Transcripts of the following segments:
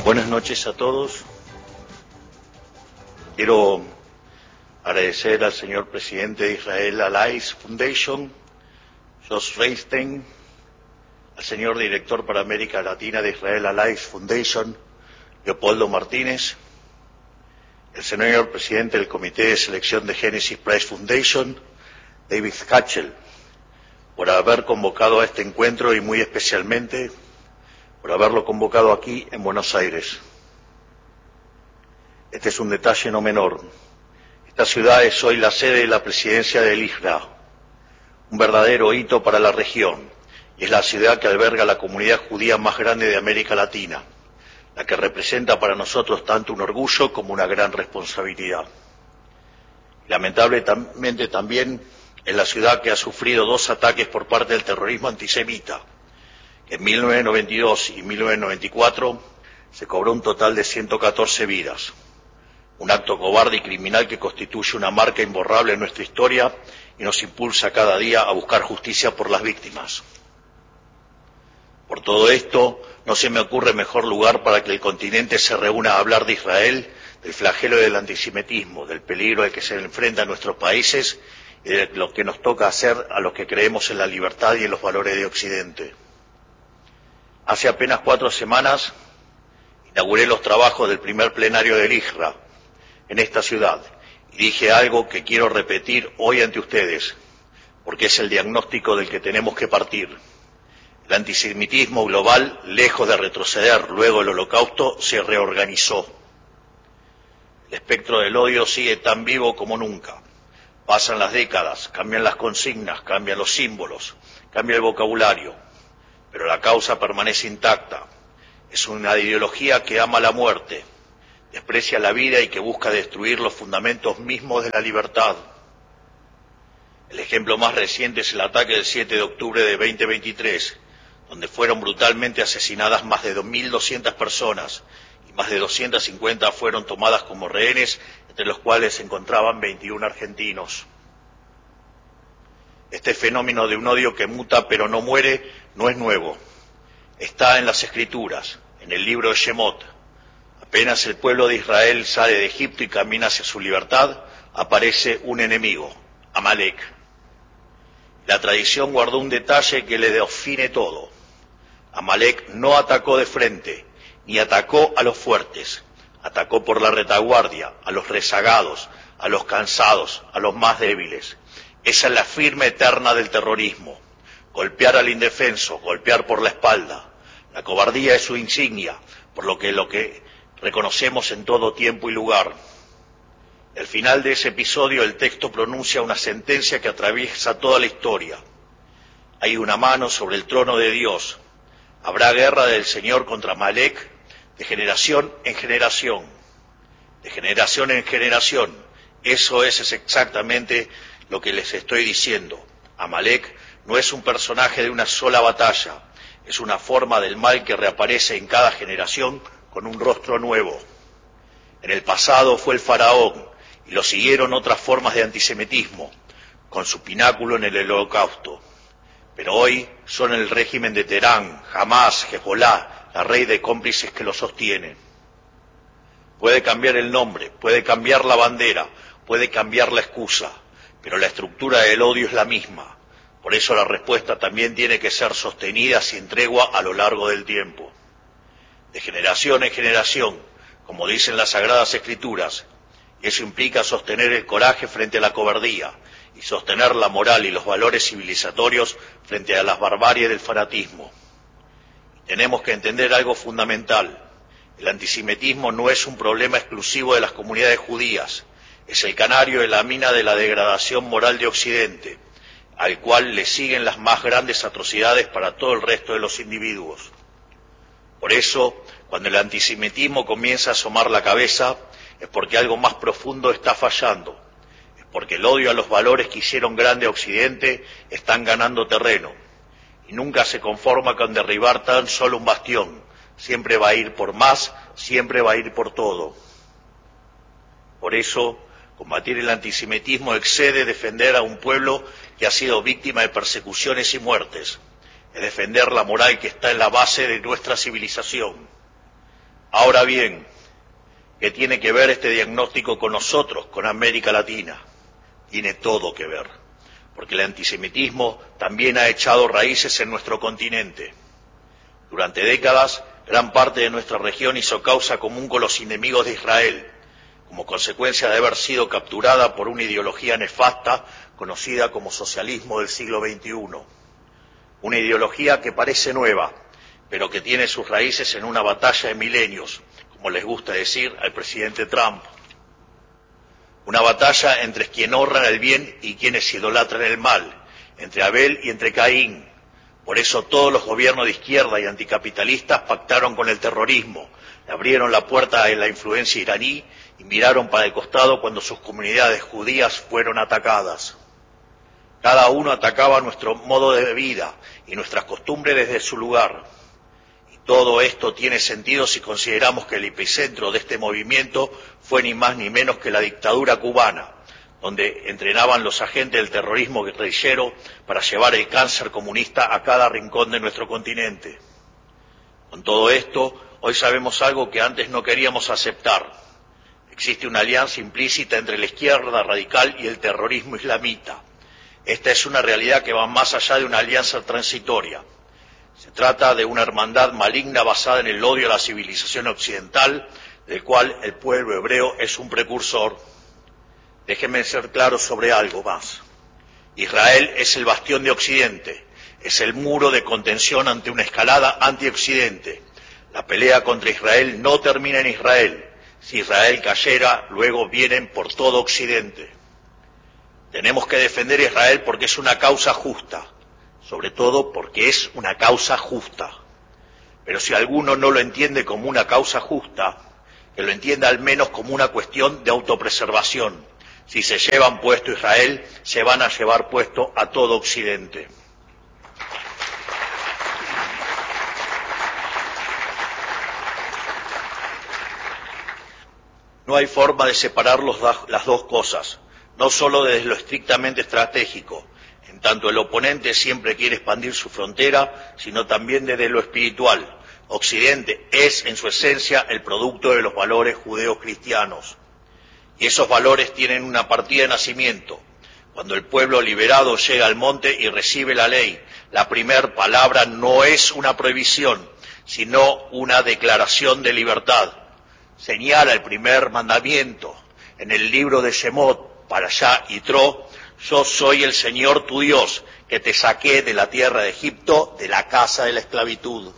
Buenas noches a todos. Quiero agradecer al señor presidente de Israel Allies Foundation, Josh Feinstein, al señor director para América Latina de Israel Allies Foundation, Leopoldo Martínez, el señor presidente del Comité de Selección de Genesis Prize Foundation, David Hatchell, por haber convocado a este encuentro y muy especialmente por haberlo convocado aquí en Buenos Aires. Este es un detalle no menor. Esta ciudad es hoy la sede de la presidencia del IJRA, un verdadero hito para la región, y es la ciudad que alberga la comunidad judía más grande de América Latina, la que representa para nosotros tanto un orgullo como una gran responsabilidad. Lamentablemente también es la ciudad que ha sufrido 2 ataques por parte del terrorismo antisemita. En 1992 y 1994 se cobró un total de 114 vidas. Un acto cobarde y criminal que constituye una marca imborrable en nuestra historia y nos impulsa cada día a buscar justicia por las víctimas. Por todo esto, no se me ocurre mejor lugar para que el continente se reúna a hablar de Israel, del flagelo del antisemitismo, del peligro al que se enfrenta a nuestros países y de lo que nos toca hacer a los que creemos en la libertad y en los valores de Occidente. Hace apenas 4 semanas inauguré los trabajos del primer plenario del IJRA en esta ciudad y dije algo que quiero repetir hoy ante ustedes, porque es el diagnóstico del que tenemos que partir. El antisemitismo global, lejos de retroceder luego del Holocausto, se reorganizó. El espectro del odio sigue tan vivo como nunca. Pasan las décadas, cambian las consignas, cambian los símbolos, cambia el vocabulario, pero la causa permanece intacta. Es una ideología que ama la muerte, desprecia la vida y que busca destruir los fundamentos mismos de la libertad. El ejemplo más reciente es el ataque del 7 de octubre de 2023, donde fueron brutalmente asesinadas más de 2.200 personas y más de 250 fueron tomadas como rehenes, entre los cuales se encontraban 21 argentinos. Este fenómeno de un odio que muta pero no muere no es nuevo. Está en las Escrituras, en el libro de Shemot. Apenas el pueblo de Israel sale de Egipto y camina hacia su libertad, aparece un enemigo, Amalek. La tradición guardó un detalle que le define todo. Amalek no atacó de frente, ni atacó a los fuertes, atacó por la retaguardia, a los rezagados, a los cansados, a los más débiles. Esa es la firma eterna del terrorismo. Golpear al indefenso, golpear por la espalda. La cobardía es su insignia, por lo que reconocemos en todo tiempo y lugar. Al final de ese episodio el texto pronuncia una sentencia que atraviesa toda la historia. Hay una mano sobre el trono de Dios. Habrá guerra del Señor contra Amalek de generación en generación. De generación en generación. Eso es exactamente lo que les estoy diciendo. Amalek no es un personaje de una sola batalla, es una forma del mal que reaparece en cada generación con un rostro nuevo. En el pasado fue el faraón y lo siguieron otras formas de antisemitismo, con su pináculo en el Holocausto. Pero hoy son el régimen de Teherán, Hamás, Hezbollah, la red de cómplices que lo sostienen. Puede cambiar el nombre, puede cambiar la bandera, puede cambiar la excusa, pero la estructura del odio es la misma. Por eso la respuesta también tiene que ser sostenida sin tregua a lo largo del tiempo. De generación en generación, como dicen las Sagradas Escrituras, y eso implica sostener el coraje frente a la cobardía y sostener la moral y los valores civilizatorios frente a las barbaries del fanatismo. Y tenemos que entender algo fundamental. El antisemitismo no es un problema exclusivo de las comunidades judías, es el canario de la mina de la degradación moral de Occidente, al cual le siguen las más grandes atrocidades para todo el resto de los individuos. Por eso, cuando el antisemitismo comienza a asomar la cabeza, es porque algo más profundo está fallando, es porque el odio a los valores que hicieron grande a Occidente están ganando terreno, y nunca se conforma con derribar tan solo un bastión, siempre va a ir por más, siempre va a ir por todo. Por eso, combatir el antisemitismo excede defender a un pueblo que ha sido víctima de persecuciones y muertes, es defender la moral que está en la base de nuestra civilización. Ahora bien, ¿qué tiene que ver este diagnóstico con nosotros, con América Latina? Tiene todo que ver, porque el antisemitismo también ha echado raíces en nuestro continente. Durante décadas, gran parte de nuestra región hizo causa común con los enemigos de Israel, como consecuencia de haber sido capturada por una ideología nefasta conocida como socialismo del siglo XXI. Una ideología que parece nueva, pero que tiene sus raíces en una batalla de milenios, como les gusta decir al presidente Trump. Una batalla entre quienes honran el bien y quienes idolatran el mal, entre Abel y entre Caín. Por eso todos los gobiernos de izquierda y anticapitalistas pactaron con el terrorismo, le abrieron la puerta a la influencia iraní y miraron para el costado cuando sus comunidades judías fueron atacadas. Cada uno atacaba nuestro modo de vida y nuestras costumbres desde su lugar. Y todo esto tiene sentido si consideramos que el epicentro de este movimiento fue ni más ni menos que la dictadura cubana, donde entrenaban los agentes del terrorismo guerrillero para llevar el cáncer comunista a cada rincón de nuestro continente. Con todo esto, hoy sabemos algo que antes no queríamos aceptar. Existe una alianza implícita entre la izquierda radical y el terrorismo islamita. Esta es una realidad que va más allá de una alianza transitoria. Se trata de una hermandad maligna basada en el odio a la civilización occidental, del cual el pueblo hebreo es un precursor. Déjenme ser claro sobre algo más. Israel es el bastión de Occidente, es el muro de contención ante una escalada anti-Occidente. La pelea contra Israel no termina en Israel. Si Israel cayera, luego vienen por todo Occidente. Tenemos que defender a Israel porque es una causa justa, sobre todo porque es una causa justa. Pero si alguno no lo entiende como una causa justa, que lo entienda al menos como una cuestión de autopreservación. Si se llevan puesto Israel, se van a llevar puesto a todo Occidente. No hay forma de separar las dos cosas, no solo desde lo estrictamente estratégico, en tanto el oponente siempre quiere expandir su frontera, sino también desde lo espiritual. Occidente es, en su esencia, el producto de los valores judeocristianos. Y esos valores tienen una partida de nacimiento. Cuando el pueblo liberado llega al monte y recibe la ley, la primer palabra no es una prohibición, sino una declaración de libertad. Señala el primer mandamiento en el libro de Shemot, Parashá Yitro: yo soy el Señor tu Dios, que te saqué de la tierra de Egipto, de la casa de la esclavitud.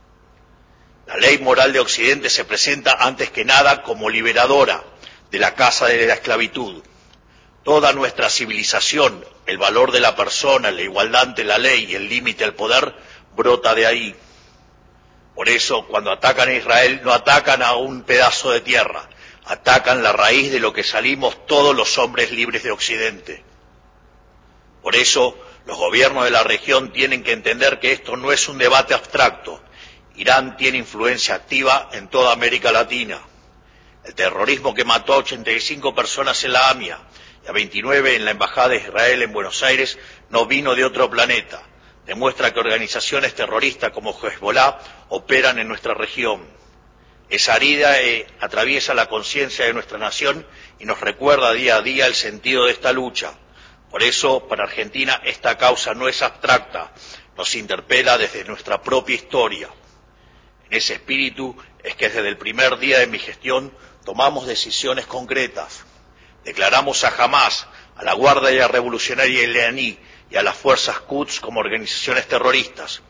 La ley moral de Occidente se presenta antes que nada como liberadora de la casa de la esclavitud. Toda nuestra civilización, el valor de la persona, la igualdad ante la ley y el límite al poder, brota de ahí. Por eso, cuando atacan a Israel, no atacan a un pedazo de tierra, atacan la raíz de lo que salimos todos los hombres libres de Occidente. Por eso, los gobiernos de la región tienen que entender que esto no es un debate abstracto. Irán tiene influencia activa en toda América Latina. El terrorismo que mató a 85 personas en la AMIA y a 29 en la Embajada de Israel en Buenos Aires no vino de otro planeta. Demuestra que organizaciones terroristas como Hezbollah operan en nuestra región. Esa herida atraviesa la conciencia de nuestra nación y nos recuerda día a día el sentido de esta lucha. Por eso, para Argentina, esta causa no es abstracta, nos interpela desde nuestra propia historia. En ese espíritu es que desde el primer día de mi gestión tomamos decisiones concretas. Declaramos a Hamás, a la Guardia Revolucionaria Iraní y a las fuerzas Quds como organizaciones terroristas.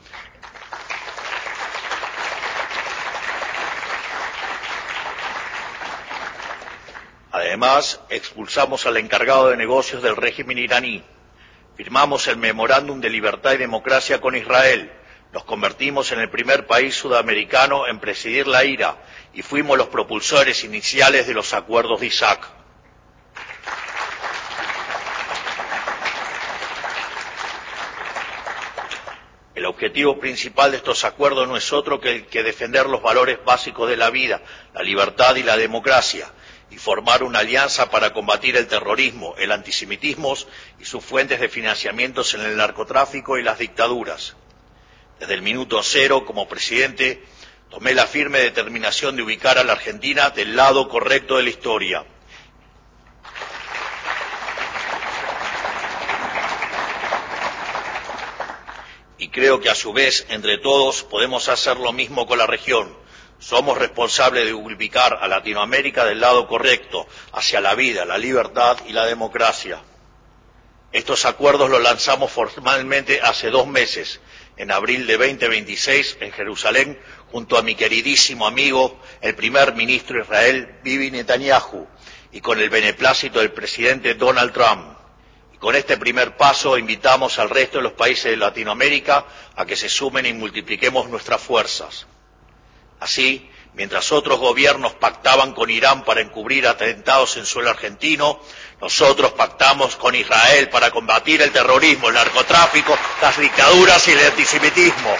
Además, expulsamos al encargado de negocios del régimen iraní. Firmamos el memorándum de libertad y democracia con Israel. Nos convertimos en el primer país sudamericano en presidir la IRA y fuimos los propulsores iniciales de los acuerdos de Isaac. El objetivo principal de estos acuerdos no es otro que defender los valores básicos de la vida, la libertad y la democracia, y formar una alianza para combatir el terrorismo, el antisemitismo y sus fuentes de financiamientos en el narcotráfico y las dictaduras. Desde el minuto cero, como presidente, Tomé la firme determinación de ubicar a la Argentina del lado correcto de la historia. Y creo que a su vez, entre todos, podemos hacer lo mismo con la región. Somos responsables de ubicar a Latinoamérica del lado correcto, hacia la vida, la libertad y la democracia. Estos acuerdos los lanzamos formalmente hace 2 meses, en abril de 2026, en Jerusalén, junto a mi queridísimo amigo, el primer ministro de Israel, Bibi Netanyahu, y con el beneplácito del presidente Donald Trump. Y con este primer paso invitamos al resto de los países de Latinoamérica a que se sumen y multipliquemos nuestras fuerzas. Así, mientras otros gobiernos pactaban con Irán para encubrir atentados en suelo argentino, nosotros pactamos con Israel para combatir el terrorismo, el narcotráfico, las dictaduras y el antisemitismo.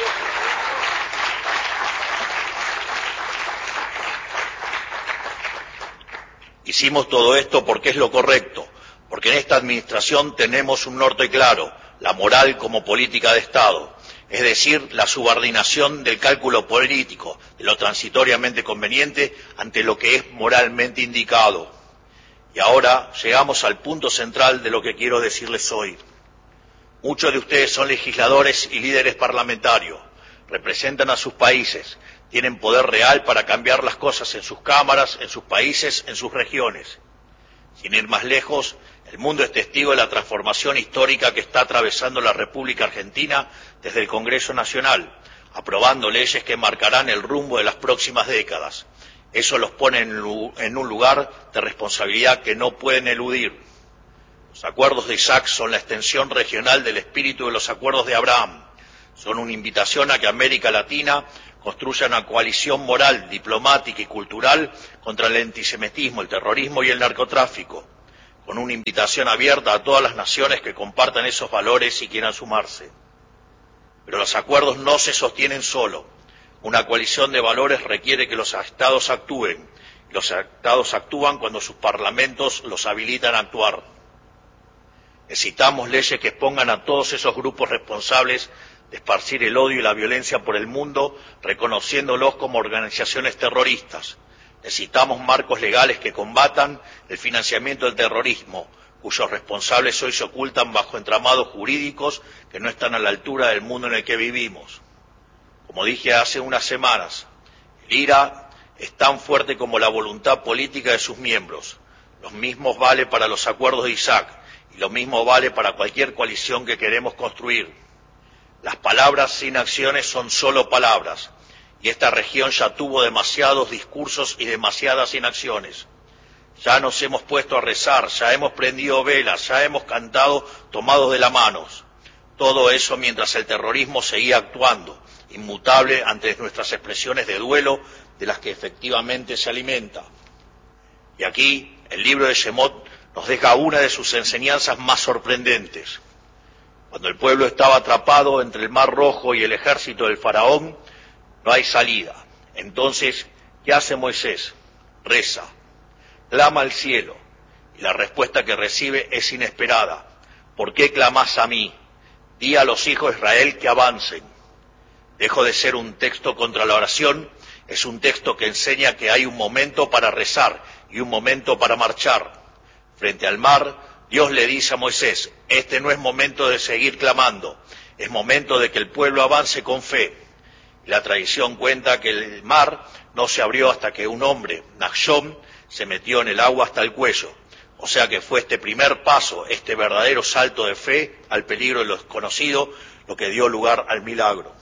Hicimos todo esto porque es lo correcto, porque en esta administración tenemos un norte claro, la moral como política de Estado. Es decir, la subordinación del cálculo político, de lo transitoriamente conveniente, ante lo que es moralmente indicado. Y ahora llegamos al punto central de lo que quiero decirles hoy. Muchos de ustedes son legisladores y líderes parlamentarios, representan a sus países, tienen poder real para cambiar las cosas en sus cámaras, en sus países, en sus regiones. Sin ir más lejos, el mundo es testigo de la transformación histórica que está atravesando la República Argentina desde el Congreso Nacional, aprobando leyes que marcarán el rumbo de las próximas décadas. Eso los pone en un lugar de responsabilidad que no pueden eludir. Los acuerdos de Isaac son la extensión regional del espíritu de los acuerdos de Abraham. Son una invitación a que América Latina construya una coalición moral, diplomática y cultural contra el antisemitismo, el terrorismo y el narcotráfico, con una invitación abierta a todas las naciones que compartan esos valores y quieran sumarse. Pero los acuerdos no se sostienen solo. Una coalición de valores requiere que los estados actúen. Los estados actúan cuando sus parlamentos los habilitan a actuar. Necesitamos leyes que expongan a todos esos grupos responsables de esparcir el odio y la violencia por el mundo, reconociéndolos como organizaciones terroristas. Necesitamos marcos legales que combatan el financiamiento del terrorismo, cuyos responsables hoy se ocultan bajo entramados jurídicos que no están a la altura del mundo en el que vivimos. Como dije hace unas semanas, el IRA es tan fuerte como la voluntad política de sus miembros. Lo mismo vale para los acuerdos de Isaac y lo mismo vale para cualquier coalición que queremos construir. Las palabras sin acciones son solo palabras, y esta región ya tuvo demasiados discursos y demasiadas inacciones. Ya nos hemos puesto a rezar, ya hemos prendido velas, ya hemos cantado tomados de las manos. Todo eso mientras el terrorismo seguía actuando, inmutable ante nuestras expresiones de duelo de las que efectivamente se alimenta. Y aquí, el libro de Shemot nos deja una de sus enseñanzas más sorprendentes. Cuando el pueblo estaba atrapado entre el Mar Rojo y el ejército del faraón, no hay salida. Entonces, ¿qué hace Moisés? Reza, clama al cielo, y la respuesta que recibe es inesperada. ¿Por qué clamás a mí? Di a los hijos de Israel que avancen. Dejo de ser un texto contra la oración, es un texto que enseña que hay un momento para rezar y un momento para marchar. Frente al mar, Dios le dice a Moisés, este no es momento de seguir clamando, es momento de que el pueblo avance con fe. Y la tradición cuenta que el mar no se abrió hasta que un hombre, Nachshon, se metió en el agua hasta el cuello. O sea que fue este primer paso, este verdadero salto de fe al peligro de lo desconocido, lo que dio lugar al milagro.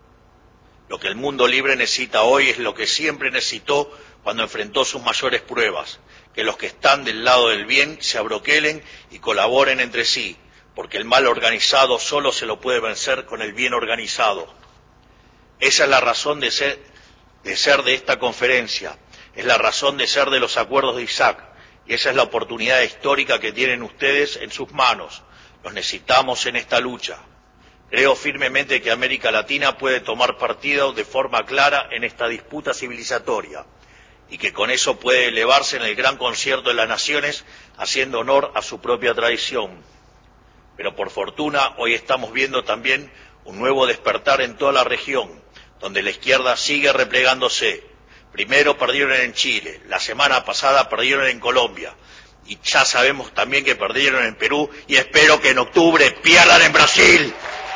Lo que el mundo libre necesita hoy es lo que siempre necesitó cuando enfrentó sus mayores pruebas, que los que están del lado del bien se abroquelen y colaboren entre sí, porque el mal organizado solo se lo puede vencer con el bien organizado. Esa es la razón de ser de esta conferencia, es la razón de ser de los acuerdos de Isaac, y esa es la oportunidad histórica que tienen ustedes en sus manos. Los necesitamos en esta lucha. Creo firmemente que América Latina puede tomar partido de forma clara en esta disputa civilizatoria y que con eso puede elevarse en el gran concierto de las naciones haciendo honor a su propia tradición. Pero por fortuna hoy estamos viendo también un nuevo despertar en toda la región, donde la izquierda sigue replegándose. Primero perdieron en Chile, la semana pasada perdieron en Colombia, y ya sabemos también que perdieron en Perú, y espero que en octubre pierdan en Brasil.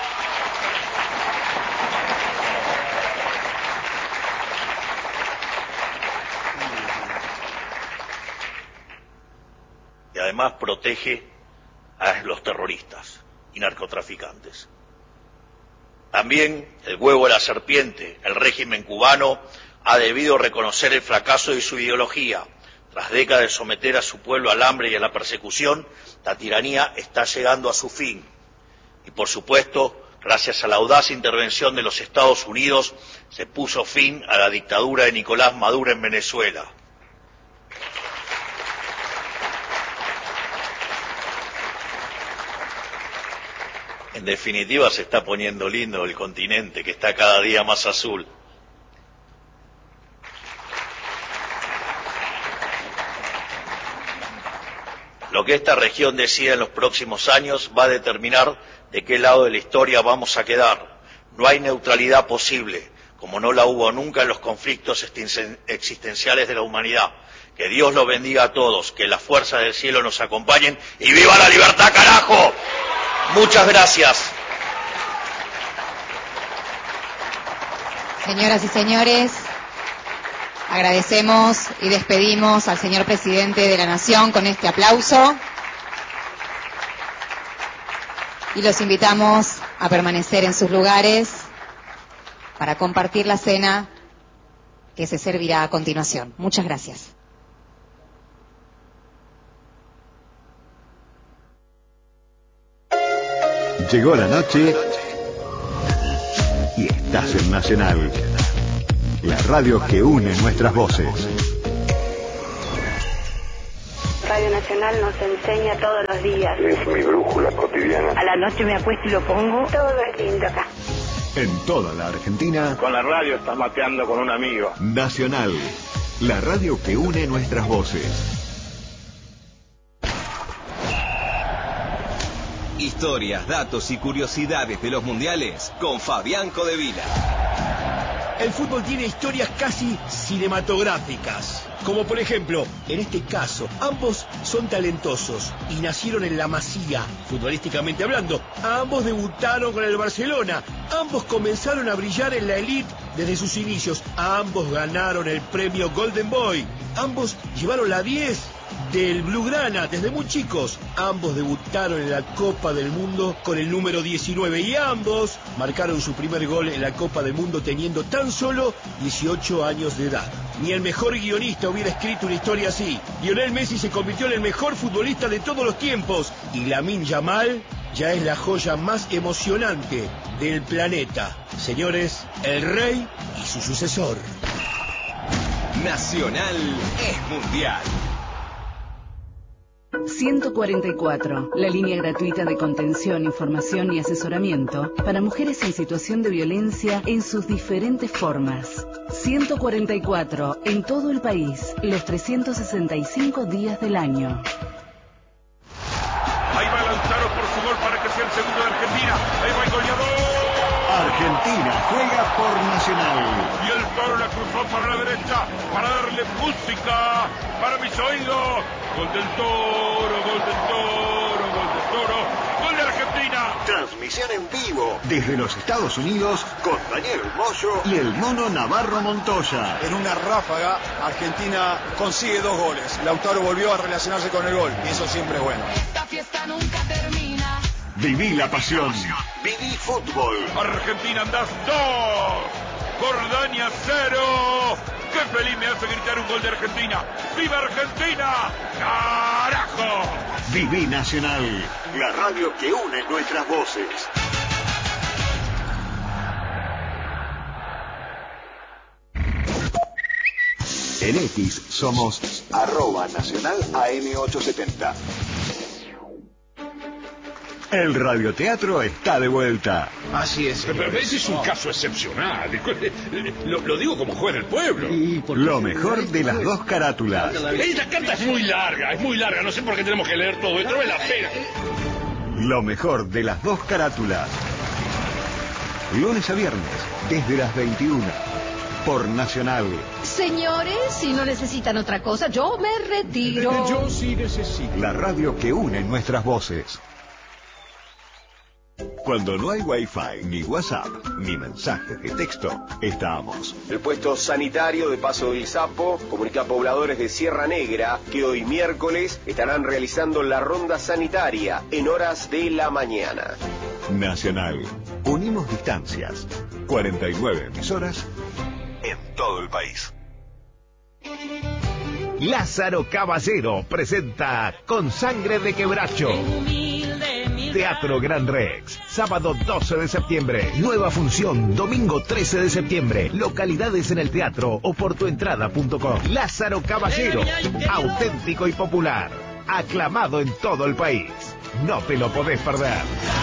Y además protege a los terroristas y narcotraficantes. También el huevo de la serpiente, el régimen cubano, ha debido reconocer el fracaso de su ideología. Tras décadas de someter a su pueblo al hambre y a la persecución, la tiranía está llegando a su fin. Y por supuesto, gracias a la audaz intervención de los Estados Unidos, se puso fin a la dictadura de Nicolás Maduro en Venezuela. En definitiva, se está poniendo lindo el continente, que está cada día más azul. Lo que esta región decida en los próximos años va a determinar de qué lado de la historia vamos a quedar. No hay neutralidad posible, como no la hubo nunca en los conflictos existenciales de la humanidad. Que Dios los bendiga a todos, que las fuerzas del cielo nos acompañen y ¡viva la libertad, carajo! Muchas gracias. Señoras y señores, agradecemos y despedimos al señor presidente de la Nación con este aplauso y los invitamos a permanecer en sus lugares para compartir la cena que se servirá a continuación. Muchas gracias. Llegó la noche y estás en Nacional, la radio que une nuestras voces. Radio Nacional nos enseña todos los días. Es mi brújula cotidiana. A la noche me acuesto y lo pongo. Todo es lindo acá. En toda la Argentina. Con la radio estás mateando con un amigo. Nacional, la radio que une nuestras voces. Historias, datos y curiosidades de los mundiales con Fabián Codevila. El fútbol tiene historias casi cinematográficas. Como por ejemplo, en este caso, ambos son talentosos y nacieron en la Masía, futbolísticamente hablando. Ambos debutaron con el Barcelona. Ambos comenzaron a brillar en la elite desde sus inicios. Ambos ganaron el premio Golden Boy. Ambos llevaron la 10 del Blaugrana desde muy chicos. Ambos debutaron en la Copa del Mundo con el número 19 y ambos marcaron su primer gol en la Copa del Mundo teniendo tan solo 18 años de edad. Ni el mejor guionista hubiera escrito una historia así. Lionel Messi se convirtió en el mejor futbolista de todos los tiempos y Lamine Yamal ya es la joya más emocionante del planeta. Señores, el rey y su sucesor. Nacional es mundial. 144, la línea gratuita de contención, información y asesoramiento para mujeres en situación de violencia en sus diferentes formas. 144, en todo el país, los 365 días del año. Ahí va Lautaro por su gol para que sea el segundo de Argentina. Ahí va el goleador. Argentina juega por Nacional. Y el Toro la cruzó por la derecha para darle música para mis oídos. Gol del Toro, gol del Toro, gol del Toro, gol de Argentina. Transmisión en vivo desde los Estados Unidos con Daniel Moyo y el Mono Navarro Montoya. En una ráfaga, Argentina consigue 2 goles. Lautaro volvió a relacionarse con el gol y eso siempre es bueno. Esta fiesta nunca termina. Viví la pasión. Viví fútbol. Argentina andás 2, Jordania 0. ¡Qué feliz me hace gritar un gol de Argentina! ¡Viva Argentina! ¡Carajo! Viví Nacional, la radio que une nuestras voces. En X somos @Nacional AM870. El radioteatro está de vuelta. Así es. Pero ese es un caso excepcional. Lo digo como juez del pueblo. Lo mejor de las 2 carátulas. Esta carta es muy larga. No sé por qué tenemos que leer todo esto. No es la pena. Lo mejor de las 2 carátulas. lunes a viernes, desde las 21. Por Nacional. Señores, si no necesitan otra cosa, yo me retiro. Yo sí necesito. La radio que une nuestras voces. Cuando no hay Wi-Fi, ni WhatsApp, ni mensajes de texto, estamos. El puesto sanitario de Paso del Sapo comunica a pobladores de Sierra Negra que hoy miércoles estarán realizando la ronda sanitaria en horas de la mañana. Nacional. Unimos distancias. 49 emisoras en todo el país. Lázaro Caballero presenta Con Sangre de Quebracho. Teatro Gran Rex, sábado 12 de septiembre. Nueva función, domingo 13 de septiembre. Localidades en el teatro o por tuentrada.com. Lázaro Caballero, auténtico y popular. Aclamado en todo el país. No te lo podés perder.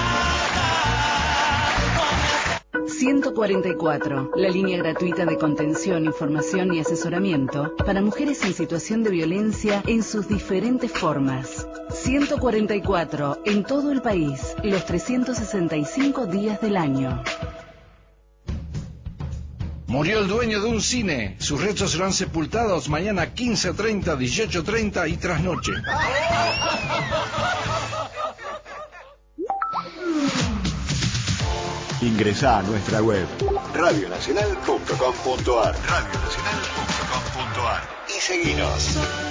144, la línea gratuita de contención, información y asesoramiento para mujeres en situación de violencia en sus diferentes formas. 144, en todo el país, los 365 días del año. Murió el dueño de un cine. Sus restos serán sepultados mañana 15:30, 18:30 y trasnoche. Ingresá a nuestra web radionacional.com.ar y seguinos.